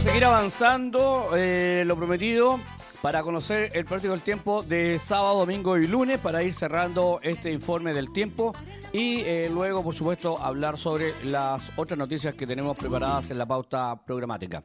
seguir avanzando, lo prometido, para conocer el pronóstico del tiempo de sábado, domingo y lunes, para ir cerrando este informe del tiempo y luego, por supuesto, hablar sobre las otras noticias que tenemos preparadas en la pauta programática.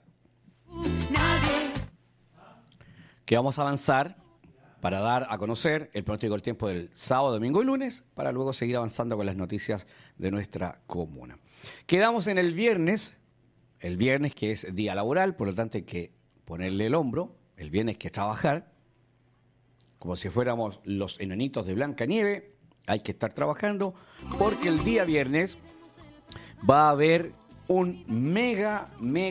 Que vamos a avanzar para dar a conocer el pronóstico del tiempo del sábado, domingo y lunes, para luego seguir avanzando con las noticias de nuestra comuna. Quedamos en el viernes que es día laboral, por lo tanto hay que ponerle el hombro, el viernes que trabajar, como si fuéramos los enanitos de Blancanieves, hay que estar trabajando, porque el día viernes va a haber un mega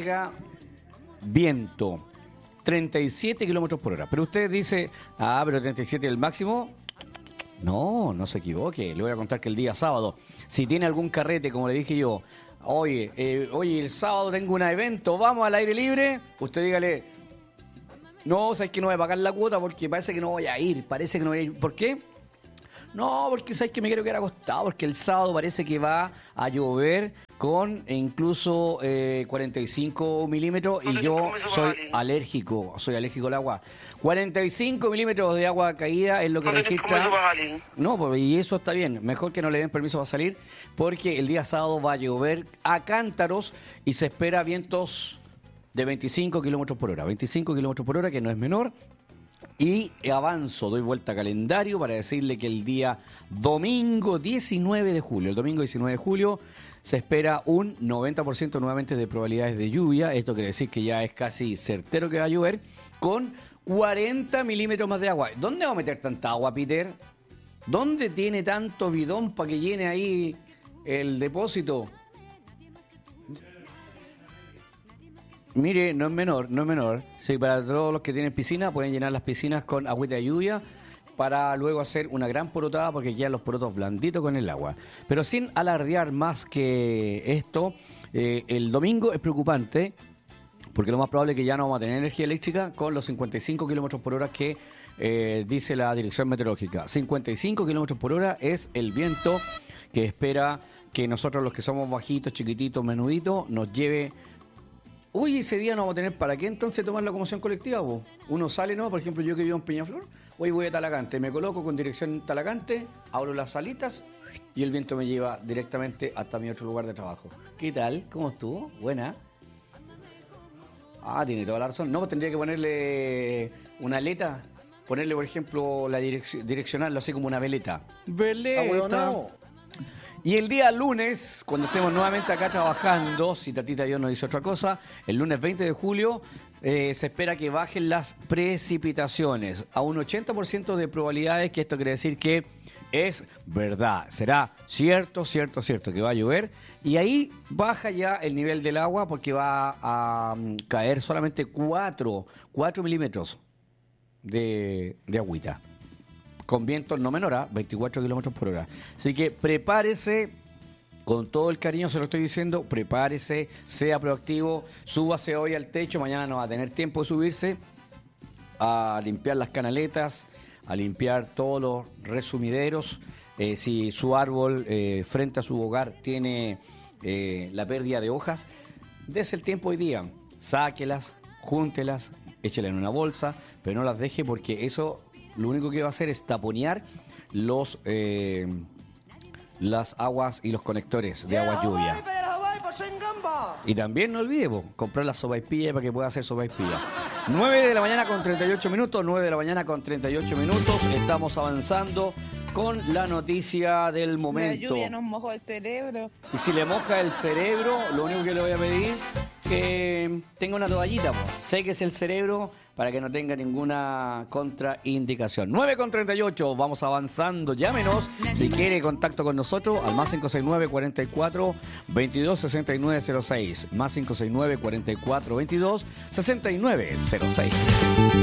viento, 37 kilómetros por hora. Pero usted dice, pero 37 es el máximo. No se equivoque, le voy a contar que el día sábado, si tiene algún carrete, como le dije yo, oye, el sábado tengo un evento, vamos al aire libre, usted dígale, no, sabes que no voy a pagar la cuota porque parece que no voy a ir, ¿por qué? No, porque sabes que me quiero quedar acostado, porque el sábado parece que va a llover con incluso 45 milímetros y yo soy alérgico al agua. 45 milímetros de agua caída es lo que registra. No, pues, y eso está bien. Mejor que no le den permiso para salir, porque el día sábado va a llover a cántaros y se espera vientos de 25 kilómetros por hora. 25 kilómetros por hora, que no es menor. Y avanzo, doy vuelta a calendario para decirle que el día domingo 19 de julio, se espera un 90% nuevamente de probabilidades de lluvia. Esto quiere decir que ya es casi certero que va a llover, con 40 milímetros más de agua. ¿Dónde va a meter tanta agua, Peter? ¿Dónde tiene tanto bidón para que llene ahí el depósito? Mire, no es menor. Sí, para todos los que tienen piscina, pueden llenar las piscinas con agüita de lluvia para luego hacer una gran porotada, porque quedan los porotos blanditos con el agua. Pero sin alardear más que esto, el domingo es preocupante, porque lo más probable es que ya no vamos a tener energía eléctrica con los 55 kilómetros por hora que dice la dirección meteorológica. 55 kilómetros por hora es el viento que espera que nosotros, los que somos bajitos, chiquititos, menuditos, nos lleve. Uy, ese día no vamos a tener para qué entonces tomar la locomoción colectiva, vos. Uno sale, ¿no? Por ejemplo, yo que vivo en Peñaflor, hoy voy a Talagante, me coloco con dirección Talagante, abro las salitas y el viento me lleva directamente hasta mi otro lugar de trabajo. ¿Qué tal? ¿Cómo estuvo? Buena. Tiene toda la razón. No, pues tendría que ponerle una aleta, ponerle, por ejemplo, la direccionarlo así como una veleta. ¡Veleta! Y el día lunes, cuando estemos nuevamente acá trabajando, si Tatita Dios nos dice otra cosa, el lunes 20 de julio se espera que bajen las precipitaciones a un 80% de probabilidades, que esto quiere decir que es verdad. Será cierto que va a llover, y ahí baja ya el nivel del agua, porque va a caer solamente 4 milímetros de agüita, con vientos no menor a 24 kilómetros por hora. Así que prepárese, con todo el cariño se lo estoy diciendo, prepárese, sea proactivo, súbase hoy al techo, mañana no va a tener tiempo de subirse, a limpiar las canaletas, a limpiar todos los resumideros. Si su árbol frente a su hogar tiene la pérdida de hojas, dése el tiempo hoy día, sáquelas, júntelas, échelas en una bolsa, pero no las deje, porque eso lo único que va a hacer es taponear las aguas y los conectores de agua lluvia. Y también no olvide comprar la sopaipilla para que pueda hacer sopaipilla. 9 de la mañana con 38 minutos, estamos avanzando con la noticia del momento. La lluvia nos mojó el cerebro. Y si le moja el cerebro, lo único que le voy a pedir que tenga una toallita, séquese el cerebro para que no tenga ninguna contraindicación. 9:38, vamos avanzando. Llámenos si quiere contacto con nosotros al más 569 44 22 6906. Más 569 44 22 6906.